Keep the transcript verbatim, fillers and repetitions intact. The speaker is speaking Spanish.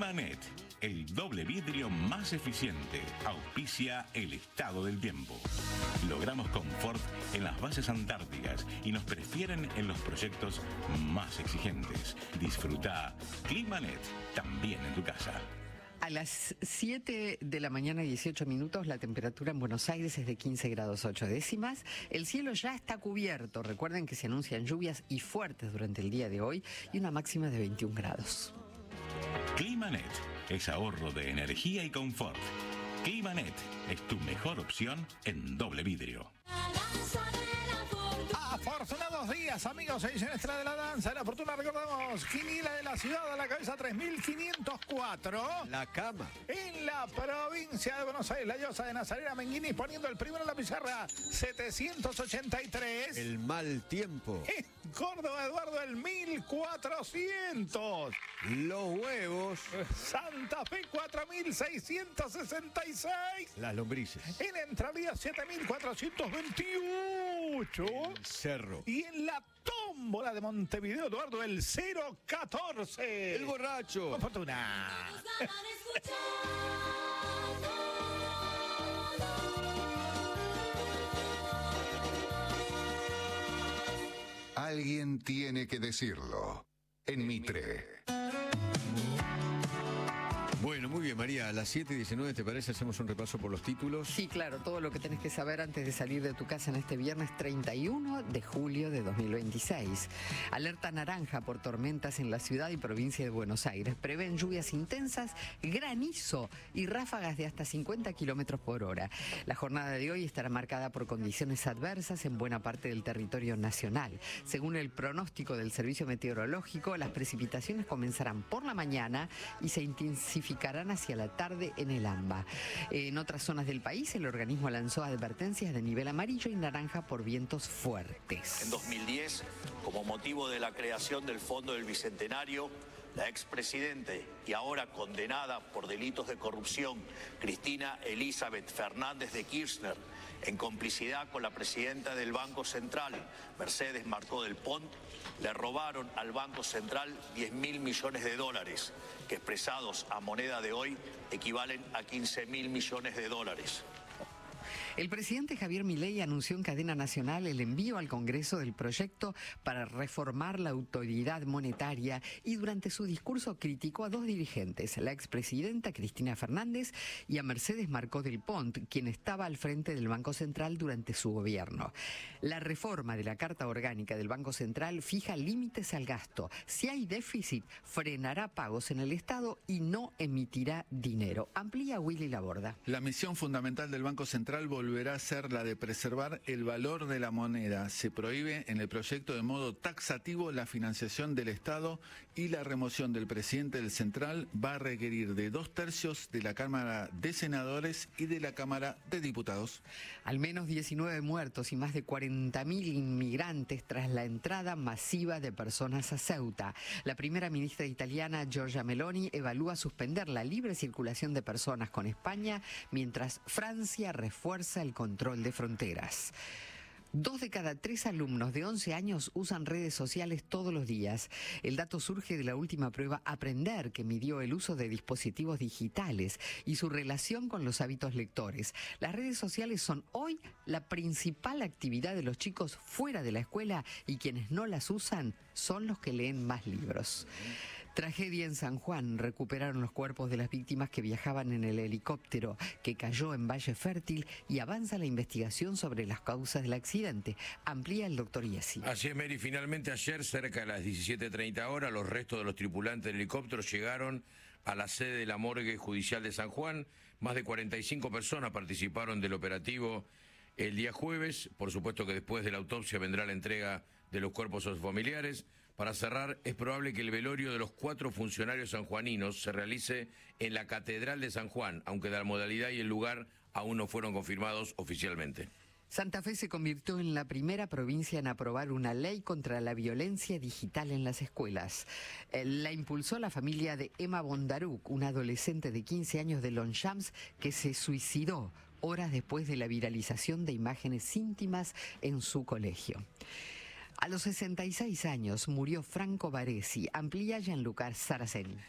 Climanet, el doble vidrio más eficiente, auspicia el estado del tiempo. Logramos confort en las bases antárticas y nos prefieren en los proyectos más exigentes. Disfruta Climanet también en tu casa. A las siete de la mañana, dieciocho minutos, la temperatura en Buenos Aires es de quince grados ocho décimas. El cielo ya está cubierto. Recuerden que se anuncian lluvias y fuertes durante el día de hoy y una máxima de veintiún grados. Climanet es ahorro de energía y confort. Climanet es tu mejor opción en doble vidrio. Afortunados días, amigos, edición extra de la danza. La fortuna, recordamos, quiniela de la ciudad a la cabeza tres mil quinientos cuatro. La cama. En la provincia de Buenos Aires, la diosa de Nazarena Menguini poniendo el primero en la pizarra, setecientos ochenta y tres. El mal tiempo. En Córdoba, Eduardo, el mil cuatrocientos. Los huevos. Santa Fe, cuatro mil seiscientos sesenta y seis. Las lombrices. En Entre Ríos, siete mil cuatrocientos veintiocho. El cerro. Y en la tómbola de Montevideo, Eduardo, el cero catorce. El borracho. Con fortuna. Alguien tiene que decirlo. En Mitre. Bueno, muy bien, María, a las siete y diecinueve, ¿te parece? Hacemos un repaso por los títulos. Sí, claro, todo lo que tenés que saber antes de salir de tu casa en este viernes treinta y uno de julio de dos mil veintiséis. Alerta naranja por tormentas en la ciudad y provincia de Buenos Aires. Prevén lluvias intensas, granizo y ráfagas de hasta cincuenta kilómetros por hora. La jornada de hoy estará marcada por condiciones adversas en buena parte del territorio nacional. Según el pronóstico del Servicio Meteorológico, las precipitaciones comenzarán por la mañana y se intensificarán hacia la tarde en el AMBA. En otras zonas del país, el organismo lanzó advertencias de nivel amarillo y naranja por vientos fuertes. En dos mil diez, como motivo de la creación del Fondo del Bicentenario, la expresidente y ahora condenada por delitos de corrupción, Cristina Elizabeth Fernández de Kirchner, en complicidad con la presidenta del Banco Central, Mercedes Marcó del Pont, le robaron al Banco Central diez mil millones de dólares, que expresados a moneda de hoy equivalen a quince mil millones de dólares. El presidente Javier Milei anunció en cadena nacional el envío al Congreso del proyecto para reformar la autoridad monetaria y durante su discurso criticó a dos dirigentes, la expresidenta Cristina Fernández y a Mercedes Marcó del Pont, quien estaba al frente del Banco Central durante su gobierno. La reforma de la Carta Orgánica del Banco Central fija límites al gasto. Si hay déficit, frenará pagos en el Estado y no emitirá dinero. Amplía Willy Laborda. La misión fundamental del Banco Central volverá a ser la de preservar el valor de la moneda. Se prohíbe en el proyecto de modo taxativo la financiación del Estado y la remoción del presidente del Central va a requerir de dos tercios de la Cámara de Senadores y de la Cámara de Diputados. Al menos diecinueve muertos y más de cuarenta mil inmigrantes tras la entrada masiva de personas a Ceuta. La primera ministra italiana, Giorgia Meloni, evalúa suspender la libre circulación de personas con España mientras Francia refuerza el control de fronteras. Dos de cada tres alumnos de once años usan redes sociales todos los días. El dato surge de la última prueba Aprender, que midió el uso de dispositivos digitales y su relación con los hábitos lectores. Las redes sociales son hoy la principal actividad de los chicos fuera de la escuela y quienes no las usan son los que leen más libros. Tragedia en San Juan. Recuperaron los cuerpos de las víctimas que viajaban en el helicóptero que cayó en Valle Fértil y avanza la investigación sobre las causas del accidente. Amplía el doctor Iesi. Así es, Mary. Finalmente ayer, cerca de las diecisiete treinta horas, los restos de los tripulantes del helicóptero llegaron a la sede de la morgue judicial de San Juan. Más de cuarenta y cinco personas participaron del operativo el día jueves. Por supuesto que después de la autopsia vendrá la entrega de los cuerpos a sus familiares. Para cerrar, es probable que el velorio de los cuatro funcionarios sanjuaninos se realice en la Catedral de San Juan, aunque la modalidad y el lugar aún no fueron confirmados oficialmente. Santa Fe se convirtió en la primera provincia en aprobar una ley contra la violencia digital en las escuelas. La impulsó la familia de Emma Bondaruc, una adolescente de quince años de Longchamps que se suicidó horas después de la viralización de imágenes íntimas en su colegio. A los sesenta y seis años murió Franco Baresi. Amplía Gianluca Saraceni.